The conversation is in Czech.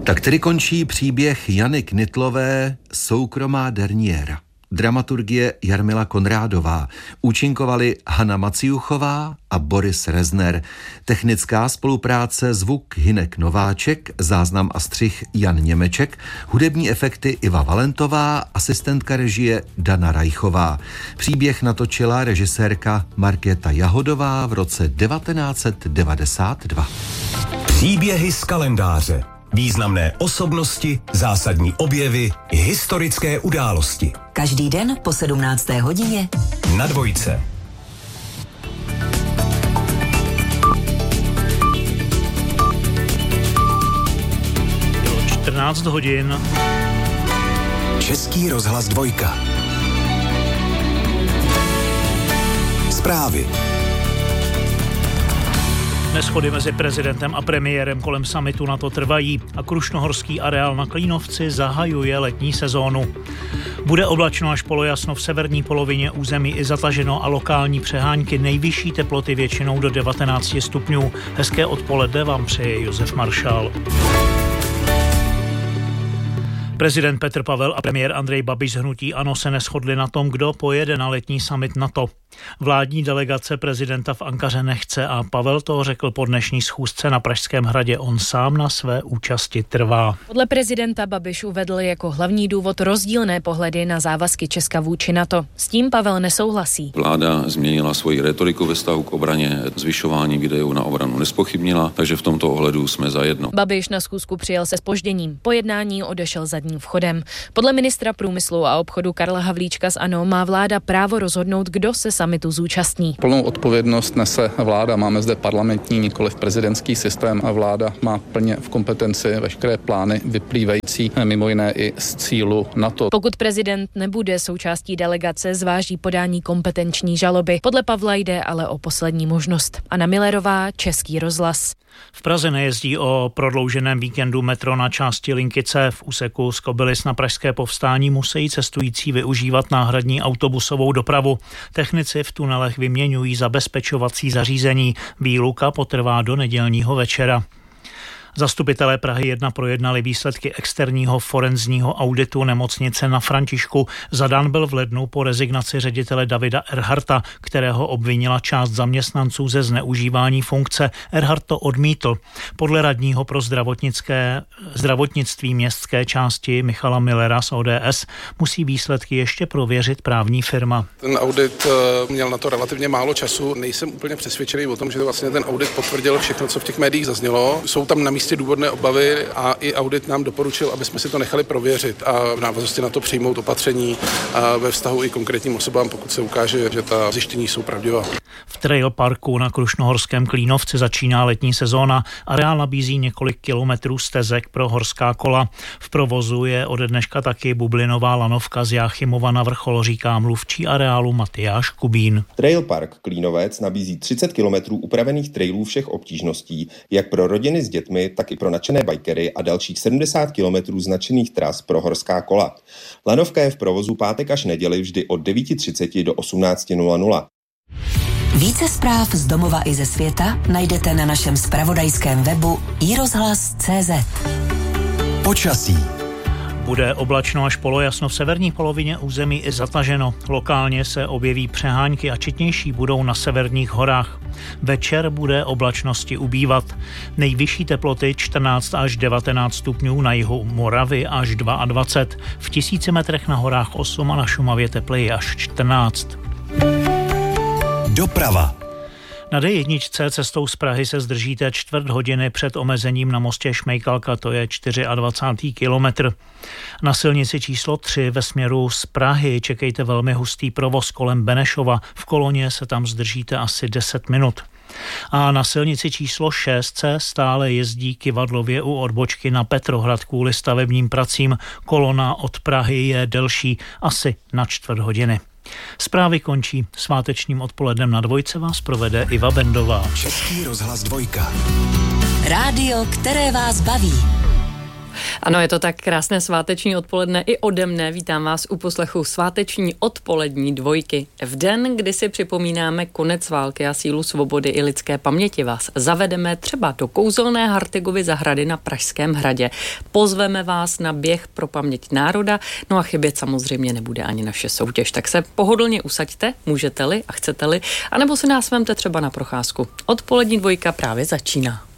Tak tedy končí příběh Jany Knitlové Soukromá derniéra. Dramaturgie Jarmila Konrádová. Účinkovali Hana Maciuchová a Boris Rezner. Technická spolupráce zvuk Hynek Nováček, záznam a střih Jan Němeček, hudební efekty Iva Valentová, asistentka režie Dana Rajchová. Příběh natočila režisérka Markéta Jahodová v roce 1992. Příběhy z kalendáře. Významné osobnosti, zásadní objevy, historické události. Každý den po 17. hodině na Dvojce. Bylo 14 hodin. Český rozhlas Dvojka. Zprávy. Neshody mezi prezidentem a premiérem kolem summitu NATO trvají a krušnohorský areál na Klínovci zahajuje letní sezónu. Bude oblačno až polojasno v severní polovině území i zataženo a lokální přehánky, nejvyšší teploty většinou do 19 stupňů. Hezké odpoledne vám přeje Josef Maršál. Prezident Petr Pavel a premiér Andrej Babiš z hnutí ANO se neshodli na tom, kdo pojede na letní summit NATO. Vládní delegace prezidenta v Ankaře nechce a Pavel to řekl po dnešní schůzce na Pražském hradě. On sám na své účasti trvá. Podle prezidenta Babiš uvedl jako hlavní důvod rozdílné pohledy na závazky Česka vůči NATO. S tím Pavel nesouhlasí. Vláda změnila svoji retoriku ve vztahu k obraně, zvyšování výdajů na obranu nezpochybnila, takže v tomto ohledu jsme zajedno. Babiš na schůzku přijel se zpožděním. Po jednání odešel zadním vchodem. Podle ministra průmyslu a obchodu Karla Havlíčka z ANO má vláda právo rozhodnout, kdo se summitu zúčastní. Plnou odpovědnost nese vláda. Máme zde parlamentní, nikoliv prezidentský systém a vláda má plně v kompetenci veškeré plány vyplývající mimo jiné i z cílu NATO. Pokud prezident nebude součástí delegace, zváží podání kompetenční žaloby. Podle Pavla jde ale o poslední možnost. Anna Millerová, Český rozhlas. V Praze nejezdí o prodlouženém víkendu metro na části linky C. V úseku z Kobylis na Pražské Povstání musí cestující využívat náhradní autobusovou dopravu. Technici v tunelech vyměňují zabezpečovací zařízení. Výluka potrvá do nedělního večera. Zastupitelé Prahy 1 projednali výsledky externího forenzního auditu nemocnice na Františku. Zadán byl v lednu po rezignaci ředitele Davida Erharta, kterého obvinila část zaměstnanců ze zneužívání funkce. Erhart to odmítl. Podle radního pro zdravotnictví městské části Michala Millera z ODS musí výsledky ještě prověřit právní firma. Ten audit měl na to relativně málo času. Nejsem úplně přesvědčený o tom, že vlastně ten audit potvrdil všechno, co v těch médiích zaznělo. Jsou tam na místě důvodné obavy a i audit nám doporučil, aby jsme si to nechali prověřit a v návaznosti na to přijmout opatření ve vztahu i konkrétním osobám, pokud se ukáže, že ta zjištění jsou pravdivá. V Trail Parku na Krušnohorském Klínovci začíná letní sezóna. Areál nabízí několik kilometrů stezek pro horská kola. V provozu je ode dneška taky bublinová lanovka z Jáchymova na vrchol, říká mluvčí areálu Matyáš Kubín. Trail Park Klínovec nabízí 30 kilometrů upravených trailů všech obtížností, jak pro rodiny s dětmi, tak i pro nadšené bajkery a dalších 70 kilometrů značených tras pro horská kola. Lanovka je v provozu pátek až neděli vždy od 9:30 do 18:00. Více zpráv z domova i ze světa najdete na našem zpravodajském webu iRozhlas.cz. Počasí. Bude oblačno až polojasno v severní polovině území i zataženo. Lokálně se objeví přehánky a četnější budou na severních horách. Večer bude oblačnosti ubývat. Nejvyšší teploty 14 až 19 stupňů, na jihu Moravy až 22. V 1000 metrech na horách 8 a na Šumavě tepleji až 14. Doprava. Na D1 cestou z Prahy se zdržíte čtvrt hodiny před omezením na mostě Šmejkalka, to je 24. kilometr. Na silnici číslo 3 ve směru z Prahy čekejte velmi hustý provoz kolem Benešova. V koloně se tam zdržíte asi 10 minut. A na silnici číslo 6 se stále jezdí kyvadlově u odbočky na Petrohrad kvůli stavebním pracím. Kolona od Prahy je delší asi na čtvrt hodiny. Zprávy končí. Svátečním odpolednem na Dvojce vás provede Iva Bendová. Český rozhlas Dvojka. Rádio, které vás baví. Ano, je to tak, krásné sváteční odpoledne i ode mne. Vítám vás u poslechu sváteční odpolední dvojky. V den, kdy si připomínáme konec války a sílu svobody i lidské paměti, vás zavedeme třeba do kouzelné Hartigovy zahrady na Pražském hradě. Pozveme vás na běh pro paměť národa, no a chybět samozřejmě nebude ani naše soutěž. Tak se pohodlně usaďte, můžete-li a chcete-li, anebo si nás vemte třeba na procházku. Odpolední dvojka právě začíná.